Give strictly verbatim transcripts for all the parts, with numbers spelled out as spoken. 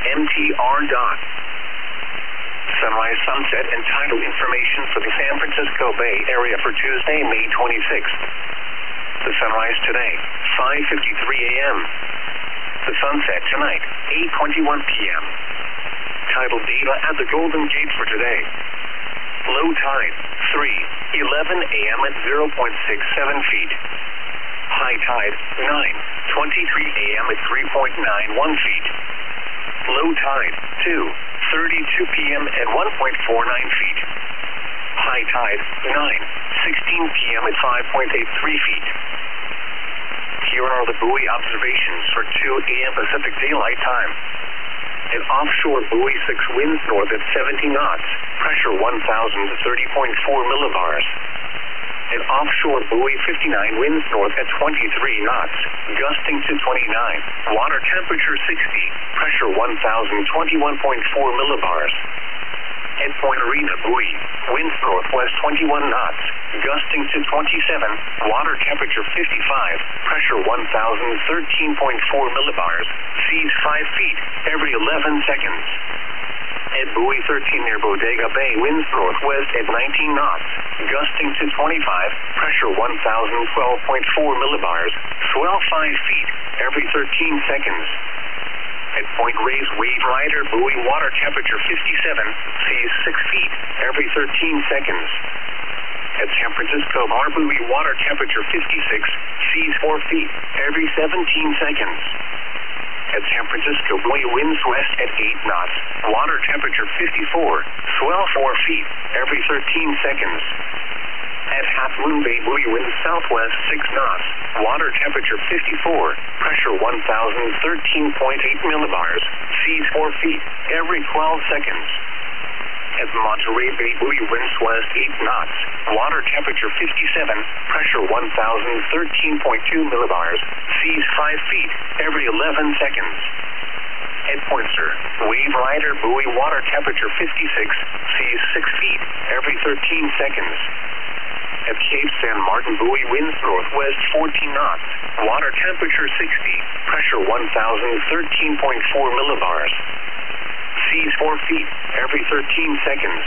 M T R dot. Sunrise, sunset, and tidal information for the San Francisco Bay Area for Tuesday, May twenty-sixth. The sunrise today, five fifty-three a m The sunset tonight, eight twenty-one p m Tidal data at the Golden Gate for today. Low tide, three eleven a m at zero point six seven feet. High tide, nine twenty-three a m at three point nine one feet. Low tide, two thirty-two p m at one point four nine feet. High tide, nine sixteen p m at five point eight three feet. Here are the buoy observations for two a m Pacific Daylight Time. An offshore buoy six winds north at seventy knots, pressure one thousand thirty point four millibars. An offshore buoy fifty-nine winds north at twenty-three knots, gusting to twenty-nine, water temperature sixty, pressure one thousand twenty-one point four millibars. At Point Arena buoy, winds northwest twenty-one knots, gusting to twenty-seven, water temperature fifty-five, pressure one thousand thirteen point four millibars, seas five feet every eleven seconds. At buoy thirteen near Bodega Bay, winds northwest at nineteen knots, gusting to twenty-five, pressure one thousand twelve point four millibars, swell five feet every thirteen seconds. At Point Reyes Wave Rider buoy, water temperature fifty-seven, seas six feet every thirteen seconds. At San Francisco Bar buoy, water temperature fifty-six, seas four feet every seventeen seconds. At San Francisco buoy, winds west at eight knots, water temperature fifty-four, swell four feet every thirteen seconds. At Half Moon Bay buoy, winds southwest six knots, water temperature fifty-four, pressure one thousand thirteen point eight millibars, seas four feet every twelve seconds. At Monterey Bay buoy, winds west eight knots, water temperature fifty-seven, pressure one thousand thirteen point two millibars, seas five feet every eleven seconds. At Pointer Wave Rider buoy, water temperature fifty-six, seas six feet every thirteen seconds. At Cape San Martin buoy, winds northwest fourteen knots, water temperature sixty, pressure one thousand thirteen point four millibars, seas four feet every thirteen seconds.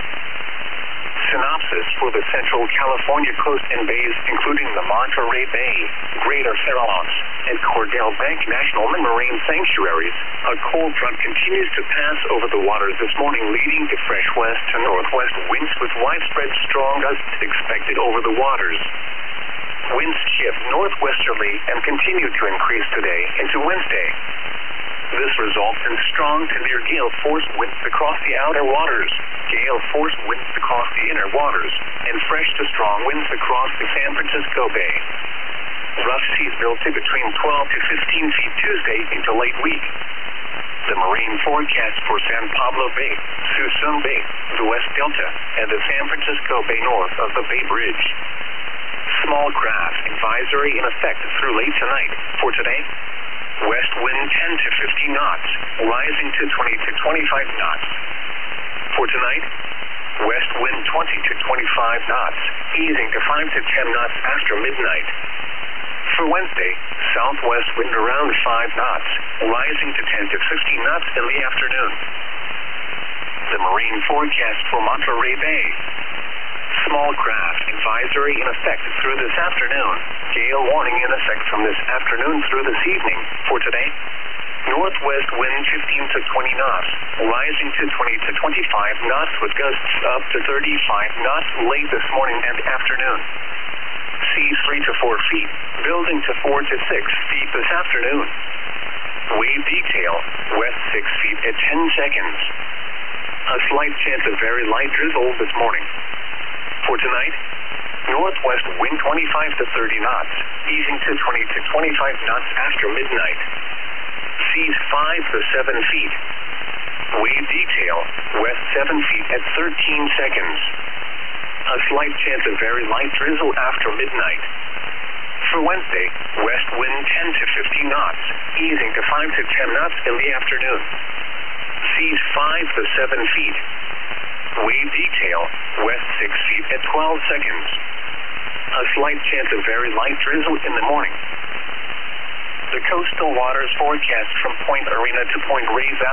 Synopsis for the Central California coast and bays, including the Monterey Bay, Greater Farallones, and Cordell Bank National Marine Sanctuaries. A cold front continues to pass over the waters this morning, leading to fresh west to northwest winds with widespread strong gusts expected over the waters. Winds shift northwesterly and continue to increase today into Wednesday. This results in strong to near gale force winds across the outer waters, gale force winds across the inner waters, and fresh to strong winds across the San Francisco Bay. Rough seas built to between twelve to fifteen feet Tuesday into late week. The marine forecast for San Pablo Bay, Suisun Bay, the West Delta, and the San Francisco Bay north of the Bay Bridge. Small craft advisory in effect through late tonight. For today, west wind ten to fifteen knots, rising to twenty to twenty-five knots. For tonight, west wind twenty to twenty-five knots, easing to five to ten knots after midnight. For Wednesday, southwest wind around five knots, rising to ten to fifteen knots in the afternoon. The marine forecast for Monterey Bay. Small craft advisory in effect through this afternoon. Gale warning in effect from this afternoon through this evening. For today, northwest wind fifteen to twenty knots, rising to twenty to twenty-five knots with gusts up to thirty-five knots late this morning and afternoon. Seas three to four feet, building to four to six feet this afternoon. Wave detail, west six feet at ten seconds. A slight chance of very light drizzle this morning. For tonight, northwest wind twenty-five to thirty knots, easing to twenty to twenty-five knots after midnight. Seas five to seven feet. Wave detail, west seven feet at thirteen seconds. A slight chance of very light drizzle after midnight. For Wednesday, west wind ten to fifteen knots, easing to five to ten knots in the afternoon. Seas five to seven feet. Wave detail, west six feet at twelve seconds. A slight chance of very light drizzle in the morning. The coastal waters forecast from Point Arena to Point Reyes